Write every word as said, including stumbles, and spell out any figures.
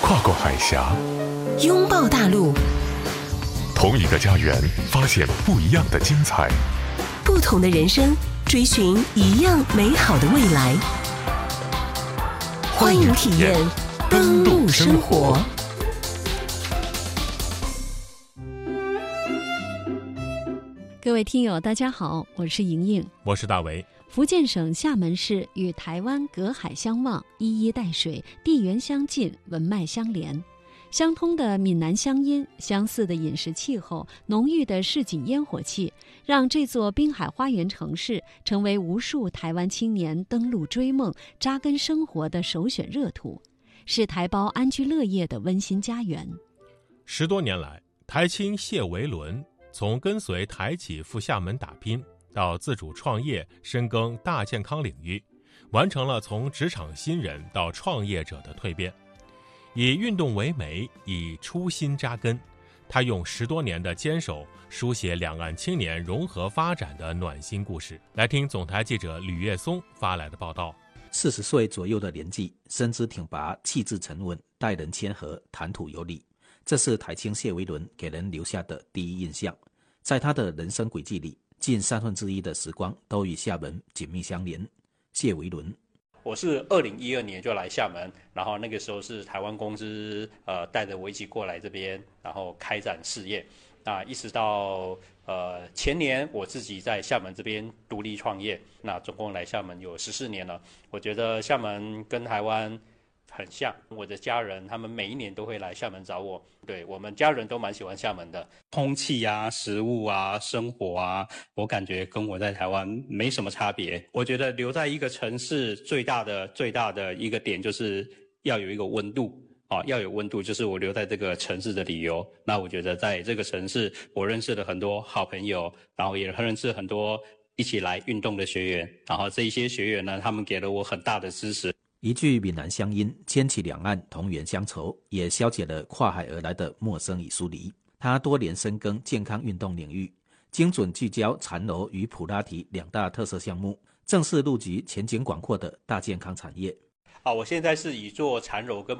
跨过海峡， 拥抱大陆， 同一个家园，发现不一样的精彩。 不同的人生，追寻一样美好的未来。欢迎体验登陆生活。 各位听友大家好，我是莹莹， 我是大为。 福建省厦门市与台湾隔海相望，依依带水，地缘相近，文脉相连。相通的闽南乡音，相似的饮食气候，浓郁的市井烟火气，让这座滨海花园城市成为无数台湾青年登陆追梦、扎根生活的首选热土，是台胞安居乐业的温馨家园。 十多年来，台青谢维伦从跟随台企赴厦门打拼，到自主创业，深耕大健康领域，完成了从职场新人到创业者的蜕变。以运动为媒，以初心扎根，他用十多年的坚守，书写两岸青年融合发展的暖心故事。来听总台记者吕月松发来的报道。 四十岁左右的年纪，身姿挺拔，气质沉稳，待人谦和，谈吐有礼，这是台青谢维伦给人留下的第一印象。在他的人生轨迹里，近三分之一的时光都与厦门紧密相连。谢维伦， 我是二零一二年就来厦门，然后那个时候是台湾公司呃带着我一起过来这边，然后开展事业。那一直到呃前年我自己在厦门这边独立创业，那总共来厦门有十四年了。我觉得厦门跟台湾很像，我的家人他们每一年都会来厦门找我，对，我们家人都蛮喜欢厦门的。空气啊，食物啊，生活啊，我感觉跟我在台湾没什么差别。我觉得留在一个城市最大的最大的一个点就是要有一个温度啊，要有温度，就是我留在这个城市的理由。那我觉得在这个城市，我认识了很多好朋友，然后也认识很多一起来运动的学员，然后这一些学员呢，他们给了我很大的支持。 一句闽南乡音，牵起两岸同源乡愁，也消解了跨海而来的陌生与疏离。他多年深耕健康运动领域，精准聚焦缠柔与普拉提两大特色项目，正式入局前景广阔的大健康产业。 啊，我现在是以做缠柔跟